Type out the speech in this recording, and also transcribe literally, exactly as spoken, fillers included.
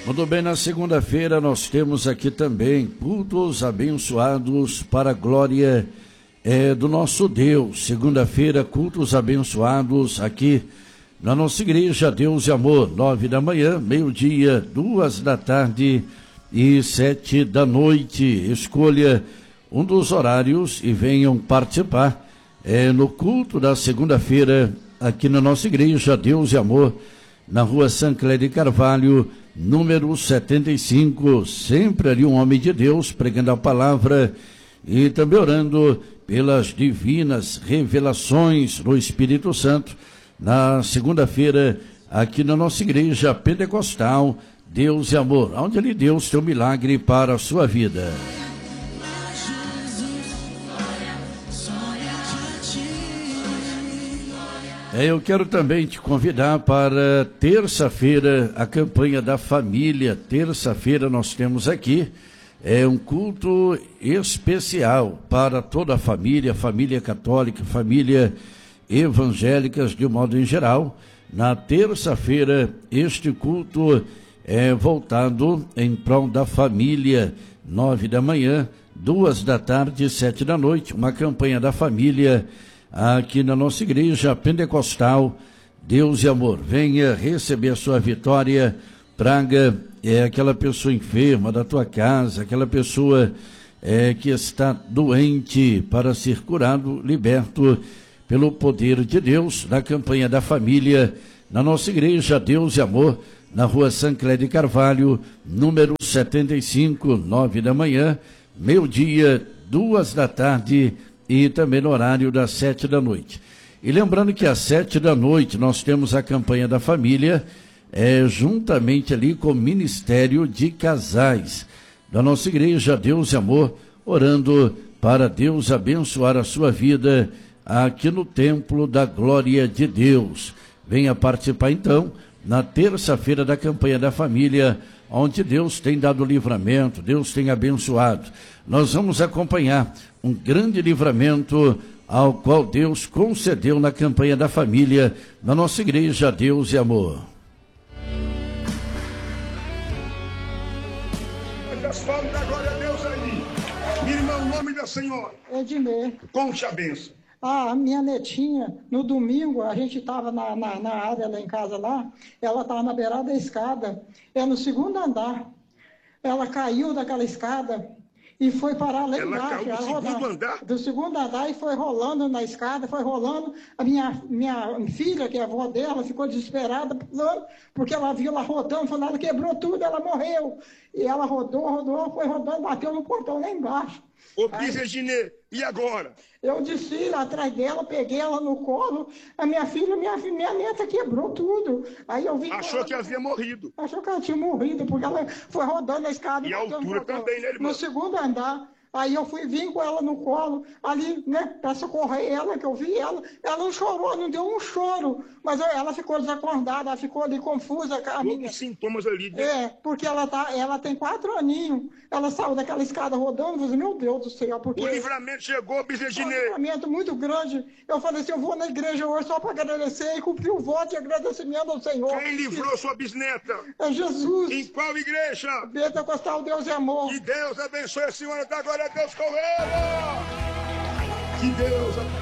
Muito bem, na segunda-feira nós temos aqui também cultos abençoados para a glória é, do nosso Deus. Segunda-feira, cultos abençoados aqui na nossa igreja Deus e Amor, nove da manhã, meio-dia, duas da tarde e sete da noite. Escolha um dos horários e venham participar é, no culto da segunda-feira aqui na nossa igreja Deus e Amor, na rua Sancler de Carvalho, número setenta e cinco, sempre ali um homem de Deus pregando a palavra e também orando pelas divinas revelações do Espírito Santo na segunda-feira aqui na nossa igreja pentecostal Deus e Amor, onde ali Deus tem um milagre para a sua vida. Eu quero também te convidar para terça-feira, a campanha da família. Terça-feira nós temos aqui é um culto especial para toda a família, família católica, família evangélicas de um modo em geral. Na terça-feira, este culto é voltado em prol da família, nove da manhã, duas da tarde, sete da noite, uma campanha da família aqui na nossa igreja pentecostal Deus e Amor. Venha receber a sua vitória, traga é, aquela pessoa enferma da tua casa, aquela pessoa é, que está doente para ser curado, liberto pelo poder de Deus, na campanha da família, na nossa igreja Deus e Amor, na rua Sancler de Carvalho, número setenta e cinco, nove da manhã, meio-dia, duas da tarde e também no horário das sete da noite. E lembrando que às sete da noite nós temos a campanha da família, é, juntamente ali com o Ministério de Casais da nossa igreja Deus e Amor, orando para Deus abençoar a sua vida aqui no Templo da Glória de Deus. Venha participar então na terça-feira da campanha da família, onde Deus tem dado livramento, Deus tem abençoado. Nós vamos acompanhar um grande livramento ao qual Deus concedeu na campanha da família, na nossa igreja Deus e Amor. Pessoal, da glória a Deus aí. Minha irmã, o nome da senhora? Ednei. Conte a benção. Ah, minha netinha, no domingo, a gente estava na, na, na área lá em casa, lá, ela estava na beirada da escada, é no segundo andar. Ela caiu daquela escada e foi parar lá ela embaixo. Caiu do ela segundo rodava, andar? Do segundo andar e foi rolando na escada, foi rolando. A minha, minha filha, que é a avó dela, ficou desesperada, pulando, porque ela viu ela rodando, falou, ela quebrou tudo, ela morreu. E ela rodou, rodou, foi rodando, bateu no portão lá embaixo. Ô, Pisedinê, e agora? Eu desci lá atrás dela, peguei ela no colo, a minha filha, minha, minha neta quebrou tudo. Aí eu vi Achou que, ela, havia morrido. Achou que ela tinha morrido, porque ela foi rodando a escada. E a altura também, né, irmão? No segundo andar. Aí eu fui, vim com ela no colo, ali, né, para socorrer ela, que eu vi ela. Ela não chorou, não deu um choro, mas ela ficou desacordada, ela ficou ali confusa. A minha... sintomas ali. Né? É, porque ela, tá, ela tem quatro aninhos, ela saiu daquela escada rodando, eu falei, meu Deus do céu, porque... O livramento chegou, Bisedinê. Um livramento muito grande. Eu falei assim, eu vou na igreja hoje só para agradecer e cumprir o voto de agradecimento ao Senhor. Quem livrou e... sua bisneta? É Jesus. Em qual igreja? Pentecostal Deus e Amor. Que Deus abençoe a senhora, da glória a Deus com ela. Que Deus abençoe.